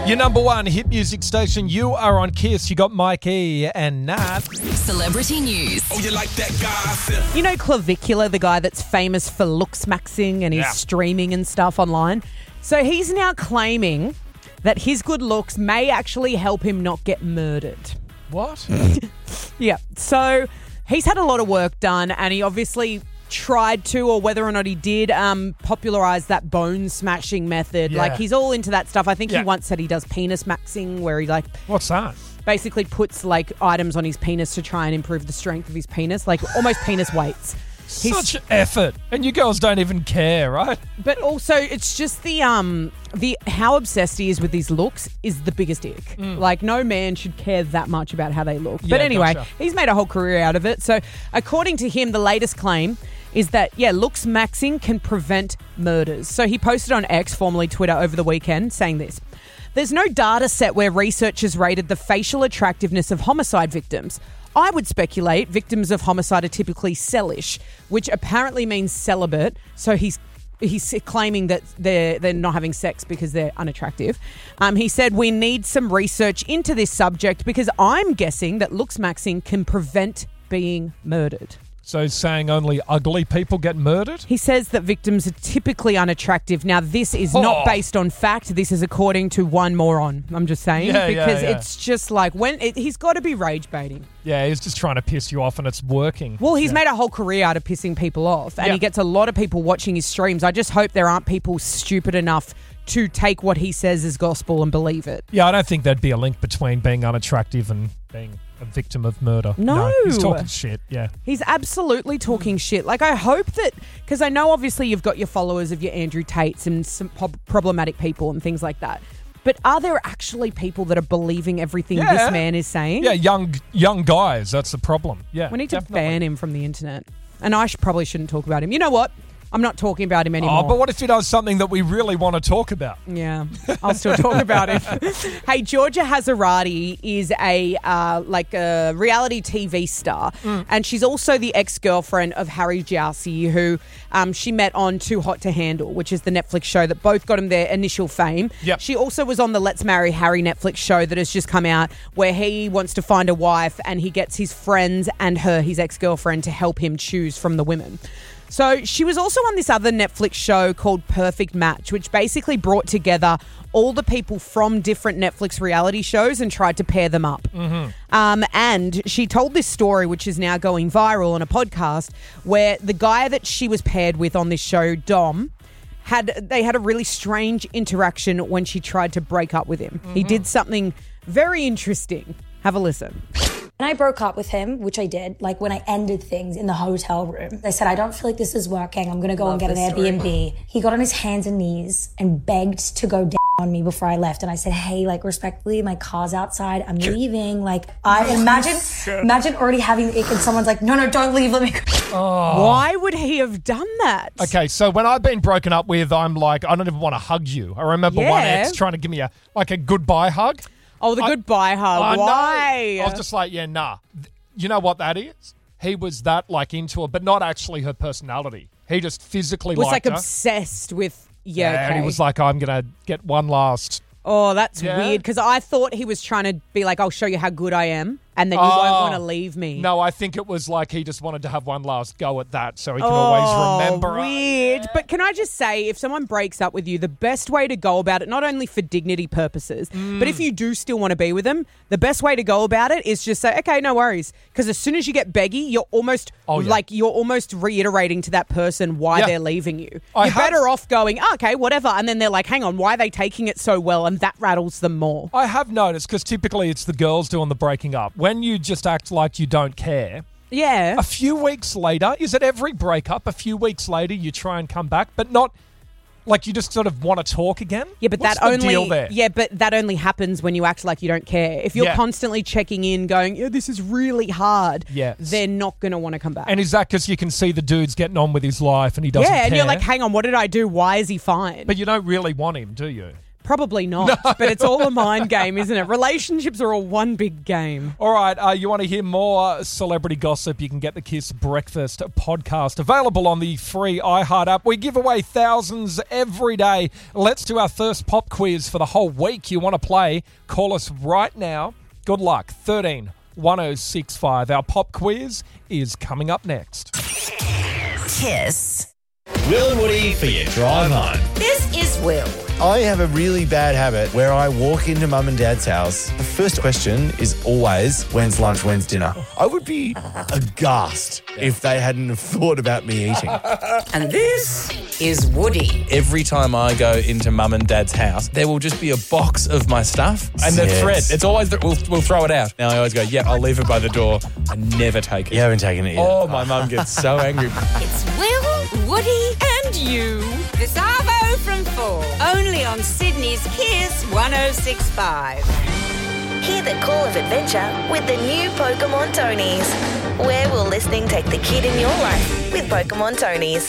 Your number one hit music station. You are on Kiss. You got Mikey and Nat. Celebrity news. Oh, you like that guy? You know Clavicula, the guy that's famous for looks maxing and he's streaming and stuff online? So he's now claiming that his good looks may actually help him not get murdered. What? Yeah. So he's had a lot of work done and he obviously tried to, or whether or not he did, popularize that bone smashing method. Yeah. Like he's all into that stuff. I think Yeah. he once said he does penis maxing where he What's that? basically puts like items on his penis to try and improve the strength of his penis, like almost penis weights. Such effort. And you girls don't even care, right? But also, it's just the how obsessed he is with his looks is the biggest ick. Like, no man should care that much about how they look. But anyway, gotcha. he's made a whole career out of it. So, according to him, the latest claim is that, looks maxing can prevent murders. So, he posted on X, formerly Twitter, over the weekend, saying this. There's no data set where researchers rated the facial attractiveness of homicide victims. I would speculate victims of homicide are typically cellish, which apparently means celibate. So he's claiming that they're not having sex because they're unattractive. He said, we need some research into this subject because I'm guessing that looks maxing can prevent being murdered. So he's saying only ugly people get murdered? He says that victims are typically unattractive. Now, this is not based on fact. This is according to one moron. I'm just saying. Because it's just like he's got to be rage baiting. Yeah, he's just trying to piss you off and it's working. Well, he's made a whole career out of pissing people off and he gets a lot of people watching his streams. I just hope there aren't people stupid enough to take what he says as gospel and believe it. Yeah, I don't think there'd be a link between being unattractive and being a victim of murder. No. He's talking shit, He's absolutely talking shit. Like, I hope that, because I know obviously you've got your followers of your Andrew Tates and some problematic people and things like that. But are there actually people that are believing everything this man is saying? Yeah, young guys, that's the problem. Yeah, we need to ban him from the internet. And I probably shouldn't talk about him. You know what? I'm not talking about him anymore. Oh, but what if he does something that we really want to talk about? Yeah, I'll still talk about him. Hey, Georgia Hazarati is a reality TV star, and she's also the ex-girlfriend of Harry Jowsey, who she met on Too Hot to Handle, which is the Netflix show that both got him their initial fame. Yep. She also was on the Let's Marry Harry Netflix show that has just come out, where he wants to find a wife and he gets his friends and his ex-girlfriend, to help him choose from the women. So she was also on this other Netflix show called Perfect Match, which basically brought together all the people from different Netflix reality shows and tried to pair them up. And she told this story, which is now going viral on a podcast, where the guy that she was paired with on this show, Dom, they had a really strange interaction when she tried to break up with him. He did something very interesting. Have a listen. And I broke up with him, which I did, like when I ended things in the hotel room. I said, I don't feel like this is working. I'm going to go and get an Airbnb. He got on his hands and knees and begged to go down on me before I left. And I said, hey, like, respectfully, my car's outside. I'm leaving. Like, I imagine already having the ick and someone's like, no, don't leave. Let me go. Why would he have done that? Okay, so when I've been broken up with, I'm like, I don't even want to hug you. I remember one ex trying to give me a goodbye hug. Oh, the goodbye hug. Why? No. I was just like, nah. You know what that is? He was that into her, but not actually her personality. He just physically was liked her. obsessed with, okay. And he was like, I'm going to get one last. Oh, that's weird, because I thought he was trying to be like, I'll show you how good I am, and then you won't want to leave me. No, I think it was like he just wanted to have one last go at that so he can always remember. Weird. But can I just say, if someone breaks up with you, the best way to go about it, not only for dignity purposes, but if you do still want to be with them, the best way to go about it is just say, okay, no worries. Because as soon as you get beggy, you're almost you're almost reiterating to that person why they're leaving you. You're better off going, okay, whatever. And then they're like, hang on, why are they taking it so well? And that rattles them more. I have noticed, because typically it's the girls doing the breaking up. When you just act like you don't care, a few weeks later, is it every breakup? A few weeks later, you try and come back, but not like you just sort of want to talk again? Yeah, but What's the deal there? Yeah, but that only happens when you act like you don't care. If you're constantly checking in, going, this is really hard, they're not going to want to come back. And is that because you can see the dude's getting on with his life and he doesn't care? Yeah, and you're like, hang on, what did I do? Why is he fine? But you don't really want him, do you? Probably not, but it's all a mind game, isn't it? Relationships are all one big game. All right, you want to hear more celebrity gossip, you can get the Kiss Breakfast podcast available on the free iHeart app. We give away thousands every day. Let's do our first pop quiz for the whole week. You want to play? Call us right now. Good luck. 13 1065. Our pop quiz is coming up next. Kiss. Will and Woody for your drive home. This is Will. I have a really bad habit where I walk into mum and dad's house. The first question is always, when's lunch, when's dinner? I would be aghast if they hadn't have thought about me eating. And this is Woody. Every time I go into mum and dad's house, there will just be a box of my stuff and the thread. It's always, we'll throw it out. Now I always go, I'll leave it by the door. I never take it. You haven't taken it yet. Oh, my mum gets so angry. It's Will, Woody and you. This Arvo from 4. Only on Sydney's Kiss 106.5. Hear the call of adventure with the new Pokemon Tonys. Where will listening take the kid in your life with Pokemon Tonys?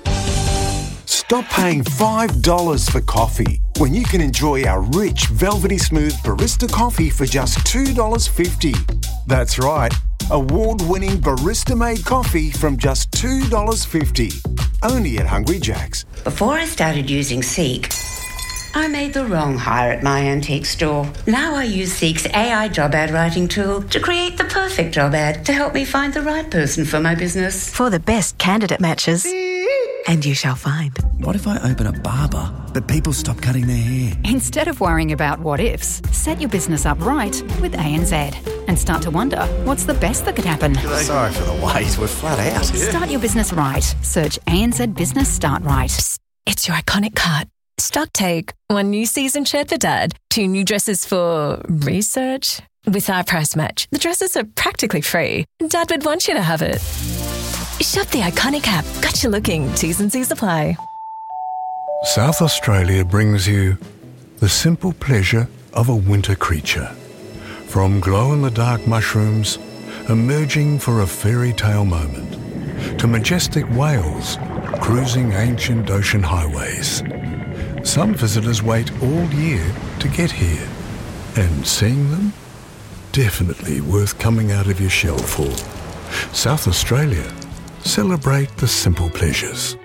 Stop paying $5 for coffee when you can enjoy our rich, velvety smooth barista coffee for just $2.50. That's right, award-winning barista-made coffee from just $2.50. Only at Hungry Jack's. Before I started using Seek, I made the wrong hire at my antique store. Now I use Seek's AI job ad writing tool to create the perfect job ad to help me find the right person for my business. For the best candidate matches. And you shall find. What if I open a barber, but people stop cutting their hair? Instead of worrying about what ifs, set your business up right with ANZ and start to wonder, what's the best that could happen? Sorry for the wait, we're flat out. Start your business right. Search ANZ Business Start Right. Psst, it's your iconic cut. Stock take. 1 new season shirt for Dad. 2 new dresses for research. With our price match, the dresses are practically free. Dad would want you to have it. Shop the iconic app. Got you looking. T's and C's apply. South Australia brings you the simple pleasure of a winter creature. From glow-in-the-dark mushrooms emerging for a fairy tale moment, to majestic whales cruising ancient ocean highways. Some visitors wait all year to get here, and seeing them, definitely worth coming out of your shell for. South Australia. Celebrate the simple pleasures.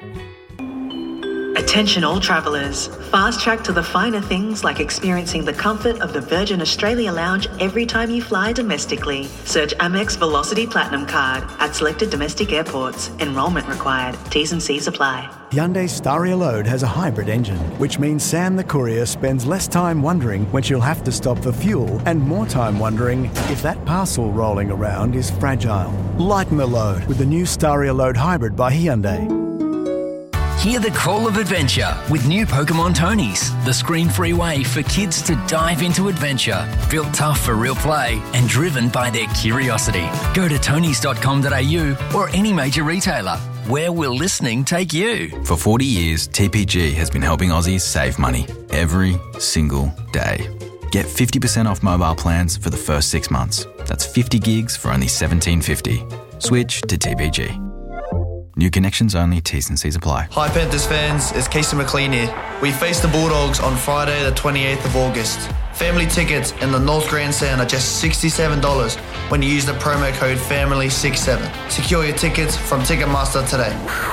Attention all travellers. Fast track to the finer things like experiencing the comfort of the Virgin Australia Lounge every time you fly domestically. Search Amex Velocity Platinum Card at selected domestic airports. Enrolment required. T's and C's apply. Hyundai Staria Load has a hybrid engine, which means Sam the courier spends less time wondering when she'll have to stop for fuel and more time wondering if that parcel rolling around is fragile. Lighten the load with the new Staria Load Hybrid by Hyundai. Hear the call of adventure with new Pokemon Tonys, the screen-free way for kids to dive into adventure. Built tough for real play and driven by their curiosity. Go to tonys.com.au or any major retailer. Where will listening take you? For 40 years, TPG has been helping Aussies save money every single day. Get 50% off mobile plans for the first 6 months. That's 50 gigs for only $17.50. Switch to TPG. New connections only, T's and C's apply. Hi Panthers fans, it's Casey McLean here. We face the Bulldogs on Friday the 28th of August. Family tickets in the North Grandstand are just $67 when you use the promo code FAMILY67. Secure your tickets from Ticketmaster today.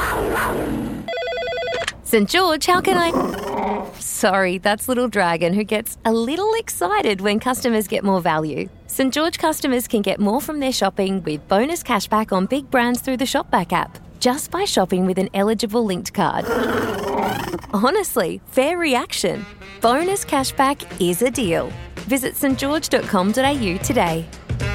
St. George, how can I... Sorry, that's Little Dragon, who gets a little excited when customers get more value. St. George customers can get more from their shopping with bonus cashback on big brands through the Shopback app, just by shopping with an eligible linked card. Honestly, fair reaction. Bonus cashback is a deal. Visit stgeorge.com.au today.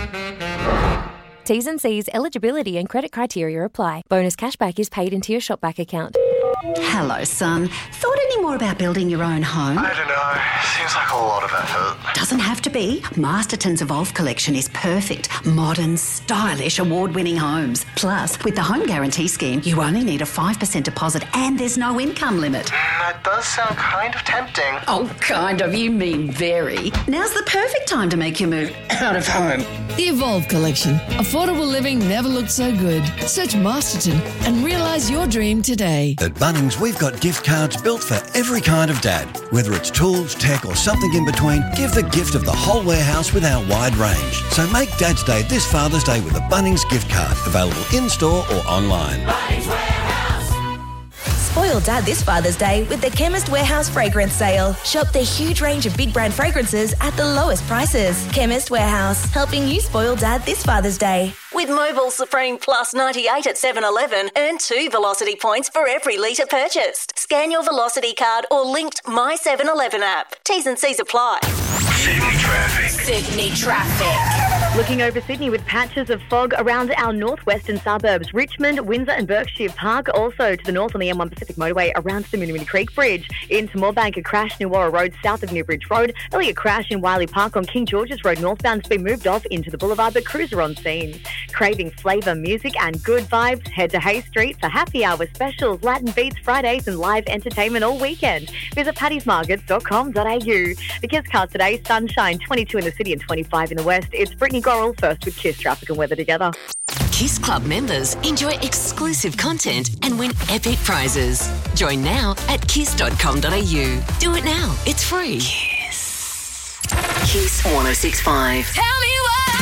T's and C's, eligibility and credit criteria apply. Bonus cashback is paid into your Shopback account. Hello, son. Thought any more about building your own home? I don't know. seems like a lot of effort. Doesn't have to be. Masterton's Evolve collection is perfect. Modern, stylish, award-winning homes. Plus, with the Home Guarantee Scheme, you only need a 5% deposit and there's no income limit. That does sound kind of tempting. Oh, kind of. You mean very. Now's the perfect time to make your move out of home. The Evolve collection. Affordable living never looked so good. Search Masterton and realise your dream today. At Bunnings, we've got gift cards built for every kind of dad. Whether it's tools, tech or something in between, give the gift of the whole warehouse with our wide range. So make Dad's Day this Father's Day with a Bunnings gift card. Available in-store or online. Bunnings Warehouse. Spoil Dad this Father's Day with the Chemist Warehouse Fragrance Sale. Shop the huge range of big brand fragrances at the lowest prices. Chemist Warehouse, helping you spoil Dad this Father's Day. With Mobile Supreme Plus 98 at 7-Eleven, earn 2 Velocity points for every litre purchased. Scan your Velocity card or linked My 7-Eleven app. T's and C's apply. Sydney traffic. Sydney traffic. Looking over Sydney with patches of fog around our northwestern suburbs, Richmond, Windsor and Berkshire Park. Also to the north on the M1 Pacific Motorway around the Moonee Creek Bridge. Into Moorebank, a crash near Warra Road south of Newbridge Road. Earlier crash in Wiley Park on King George's Road northbound has been moved off into the boulevard, but crews are on scene. Craving flavour, music and good vibes? Head to Hay Street for happy hour specials, Latin beats Fridays and live entertainment all weekend. Visit pattysmarkets.com.au. The Kiss card today, sunshine, 22 in the city and 25 in the west. It's Brittany Gorrell first with Kiss traffic and weather together. Kiss Club members enjoy exclusive content and win epic prizes. Join now at kiss.com.au. Do it now. It's free. Kiss. Kiss 106.5. Tell me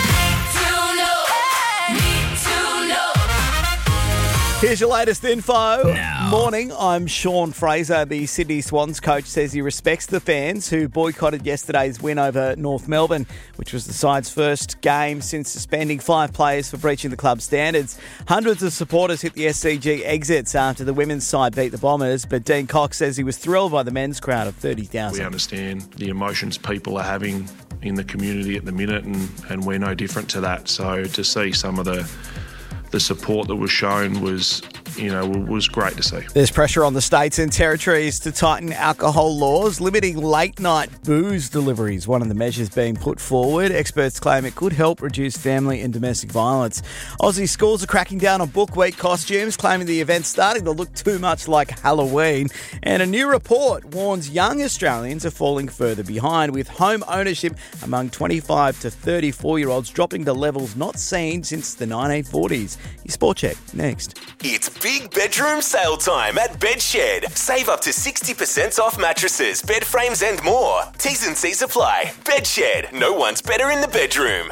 Here's your latest info. Morning, I'm Sean Fraser. The Sydney Swans coach says he respects the fans who boycotted yesterday's win over North Melbourne, which was the side's first game since suspending 5 players for breaching the club's standards. Hundreds of supporters hit the SCG exits after the women's side beat the Bombers, but Dean Cox says he was thrilled by the men's crowd of 30,000. We understand the emotions people are having in the community at the minute, and we're no different to that. So to see some of the support that was shown was great to see. There's pressure on the states and territories to tighten alcohol laws, limiting late-night booze deliveries. One of the measures being put forward. Experts claim it could help reduce family and domestic violence. Aussie schools are cracking down on Book Week costumes, claiming the event's starting to look too much like Halloween. And a new report warns young Australians are falling further behind, with home ownership among 25 to 34-year-olds dropping to levels not seen since the 1940s. Your Sport Check next. It's big bedroom sale time at Bedshed. Save up to 60% off mattresses, bed frames and more. T's and C's apply. Bedshed. No one's better in the bedroom.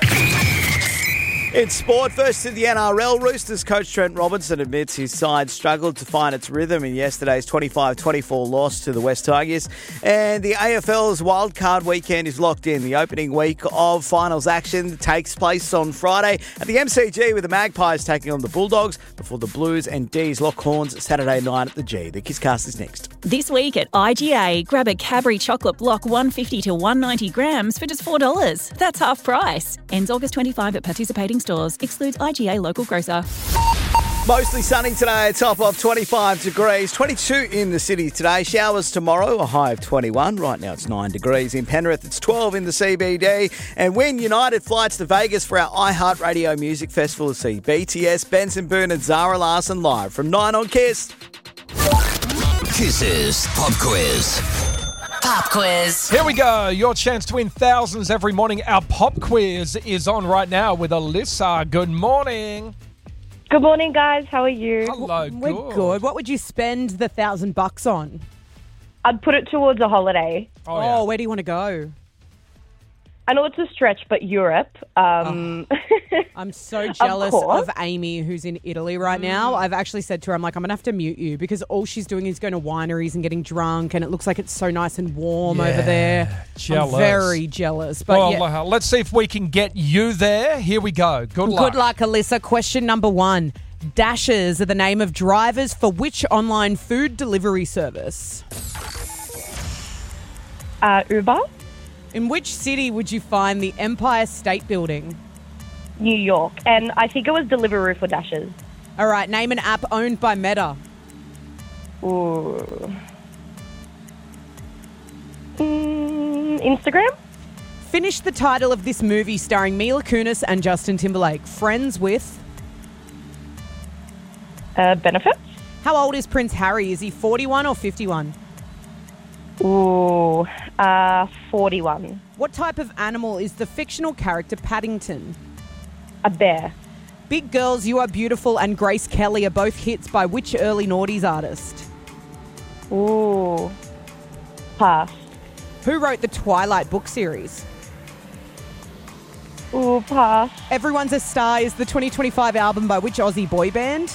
In sport, first to the NRL, Roosters coach Trent Robinson admits his side struggled to find its rhythm in yesterday's 25-24 loss to the West Tigers. And the AFL's wildcard weekend is locked in. The opening week of finals action takes place on Friday at the MCG, with the Magpies taking on the Bulldogs before the Blues and D's lock horns Saturday night at the G. The Kisscast is next. This week at IGA, grab a Cadbury chocolate block 150 to 190 grams for just $4. That's half price. Ends August 25 at participating stores. Excludes IGA local grocer. Mostly sunny today, a top of 25 degrees, 22 in the city today. Showers tomorrow, a high of 21. Right now it's 9 degrees in Penrith. It's 12 in the CBD. And win United flights to Vegas for our iHeartRadio Music Festival to see BTS, Benson Boone and Zara Larsson live from 9 on Kiss. Kiss's Pop Quiz. Pop quiz. Here we go. Your chance to win thousands every morning. Our pop quiz is on right now with Alyssa. Good morning. Good morning, guys. How are you? Hello. We're good. What would you spend the $1,000 on? I'd put it towards a holiday. Oh, where do you want to go? I know it's a stretch, but Europe. I'm so jealous of Amy, who's in Italy right now. I've actually said to her, I'm like, I'm going to have to mute you because all she's doing is going to wineries and getting drunk, and it looks like it's so nice and warm over there. Jealous. I'm very jealous. But well, let's see if we can get you there. Here we go. Good luck. Good luck, Alyssa. Question number 1. Dashers are the name of drivers for which online food delivery service? Uber. In which city would you find the Empire State Building? New York. And I think it was Deliveroo for Dashers. All right, name an app owned by Meta. Ooh. Instagram. Finish the title of this movie starring Mila Kunis and Justin Timberlake. Friends with? Benefits. How old is Prince Harry? Is he 41 or 51? Ooh, 41. What type of animal is the fictional character Paddington? A bear. Big Girls, You Are Beautiful and Grace Kelly are both hits by which early noughties artist? Ooh, pass. Who wrote the Twilight book series? Ooh, pass. Everyone's a Star is the 2025 album by which Aussie boy band?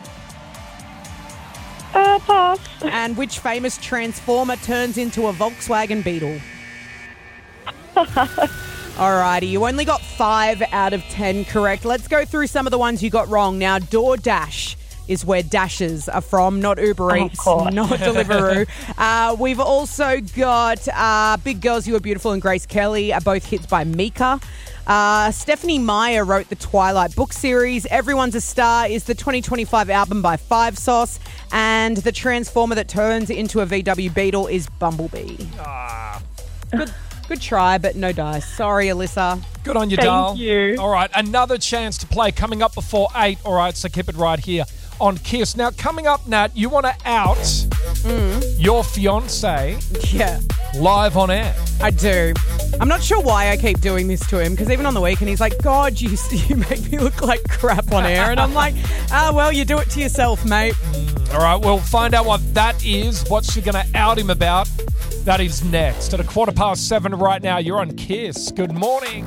Pass. And which famous Transformer turns into a Volkswagen Beetle? Alrighty, you only got 5 out of 10 correct. Let's go through some of the ones you got wrong. Now, DoorDash is where dashes are from, not Uber Eats, not Deliveroo. We've also got Big Girls, You Are Beautiful and Grace Kelly are both hits by Mika. Stephanie Meyer wrote the Twilight book series. Everyone's a Star is the 2025 album by Five Sauce. And the Transformer that turns into a VW Beetle is Bumblebee. Good try, but no dice. Sorry, Alyssa. Good on you, Dal. Thank you. All right, another chance to play coming up before 8. All right, so keep it right here on Kiss. Now, coming up, Nat, you want to out your fiancé live on air. I do. I'm not sure why I keep doing this to him, because even on the weekend he's like, God, you make me look like crap on air. And I'm like, well, you do it to yourself, mate. All right, we'll find out what that is. What's she going to out him about? That is next. At 7:15 right now, you're on Kiss. Good morning.